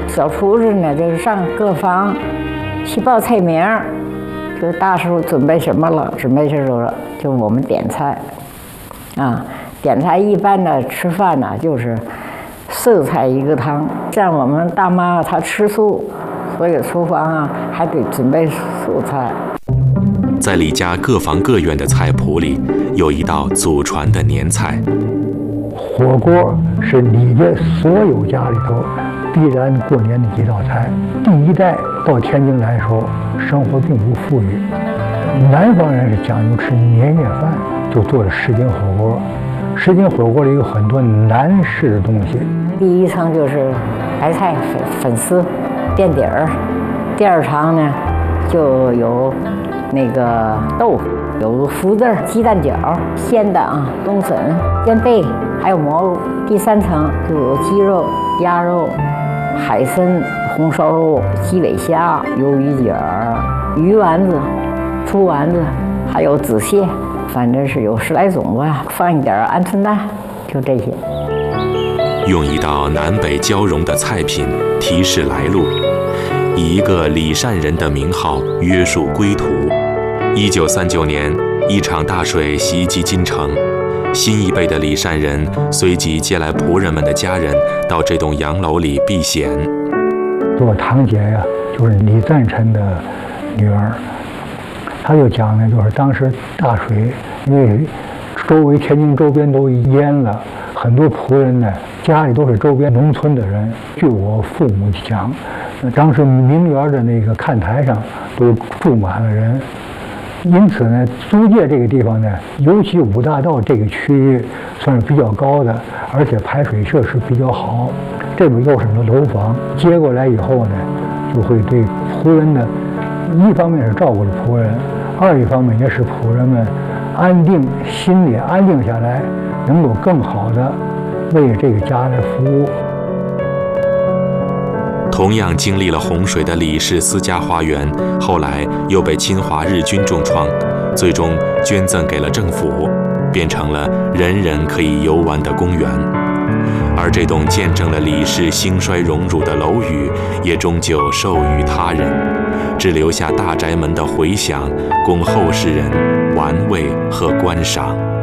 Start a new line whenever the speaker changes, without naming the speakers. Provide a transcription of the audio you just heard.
小厨子呢，就是上各房去报菜名，就大师傅准备什么了，准备这种就我们点菜，啊，点菜一般的吃饭呢就是4菜1个汤。像我们大妈她吃素，所以厨房啊还得准备素菜。
在李家各房各院的菜谱里，有一道祖传的年菜。
火锅是李家所有家里头必然过年的几道菜。第1代到天津来的时候，生活并不富裕，南方人是讲究吃年夜饭，就做了什锦火锅。什锦火锅里有很多南式的东西。第
1层就是白菜、粉丝垫底儿，第2层呢就有那个豆腐，有麸子、鸡蛋饺、鲜的啊，冬笋、鲜贝，还有蘑菇。第3层就有鸡肉、鸭肉、海参、红烧肉、鸡尾虾、鱿鱼卷、鱼丸子、猪丸子，还有紫蟹，反正是有10来种吧，放一点鹌鹑蛋，就这些。
用一道南北交融的菜品提示来路，以一个李善人的名号约束归途。1939年，一场大水袭击京城，新一辈的李善人随即接来仆人们的家人到这栋洋楼里避险。
我堂姐呀，就是李赞臣的女儿，她就讲呢，就是当时大水，因为周围天津周边都淹了，很多仆人呢家里都是周边农村的人。据我父母讲，当时名园的那个看台上都住满了人。因此呢，租界这个地方呢，尤其5大道这个区域算是比较高的，而且排水设施比较好。这种又是楼房接过来以后呢，就会对仆人的，一方面是照顾了仆人，一方面也使仆人们心里安定下来，能够更好的为这个家来服务。
同样经历了洪水的李氏私家花园，后来又被侵华日军重创，最终捐赠给了政府，变成了人人可以游玩的公园。而这栋见证了李氏兴衰荣辱的楼宇，也终究授予他人，只留下大宅门的回响，供后世人玩味和观赏。